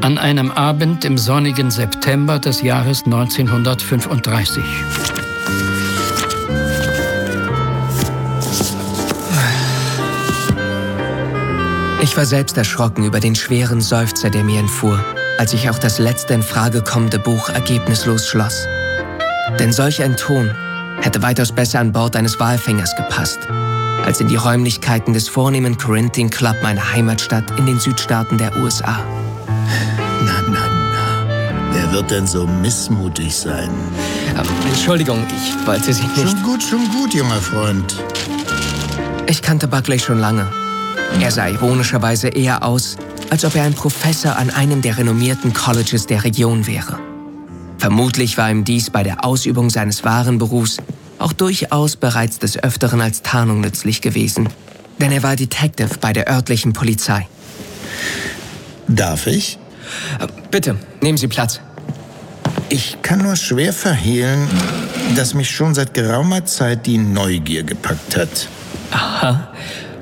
An einem Abend im sonnigen September des Jahres 1935. Ich war selbst erschrocken über den schweren Seufzer, der mir entfuhr, als ich auch das letzte in Frage kommende Buch ergebnislos schloss. Denn solch ein Ton hätte weitaus besser an Bord eines Walfängers gepasst, als in die Räumlichkeiten des vornehmen Corinthian Club meiner Heimatstadt in den Südstaaten der USA. Na. Wer wird denn so missmutig sein? Entschuldigung, ich wollte Sie nicht... Schon gut, junger Freund. Ich kannte Buckley schon lange. Er sah ironischerweise eher aus, als ob er ein Professor an einem der renommierten Colleges der Region wäre. Vermutlich war ihm dies bei der Ausübung seines wahren Berufs auch durchaus bereits des Öfteren als Tarnung nützlich gewesen, denn er war Detective bei der örtlichen Polizei. Darf ich? Bitte, nehmen Sie Platz. Ich kann nur schwer verhehlen, dass mich schon seit geraumer Zeit die Neugier gepackt hat. Aha.